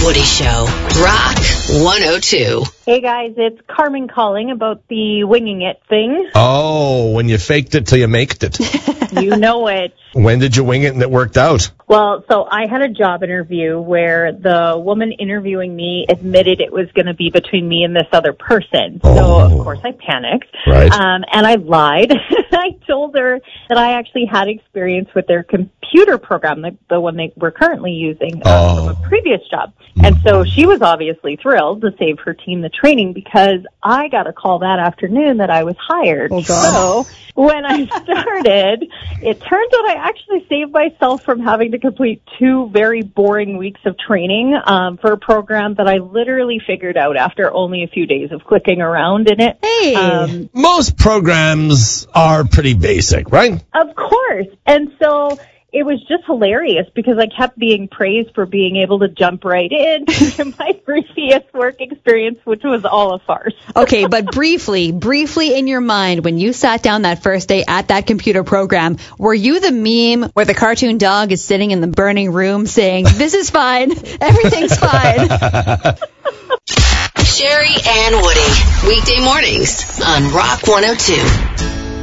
Woody Show. Rock 102. Hey guys, it's Carmen calling about the winging it thing. Oh, when you faked it till you maked it. You know it. When did you wing it and it worked out? Well, so I had a job interview where the woman interviewing me admitted it was going to be between me and this other person. So, of course, I panicked. Right. And I lied. I told her that I actually had experience with their computer program, the one they were currently using from a previous job. And so she was obviously thrilled to save her team the training because I got a call that afternoon that I was hired. Oh, God. So when I started, it turns out I actually saved myself from having to complete 2 very boring weeks of training for a program that I literally figured out after only a few days of clicking around in it. Hey. Most programs are pretty basic, right? Of course. And so it was just hilarious because I kept being praised for being able to jump right into my previous work experience, which was all a farce. Okay, but briefly in your mind, when you sat down that first day at that computer program, were you the meme where the cartoon dog is sitting in the burning room saying, "This is fine, everything's fine"? Sherry and Woody. Weekday mornings on Rock 102.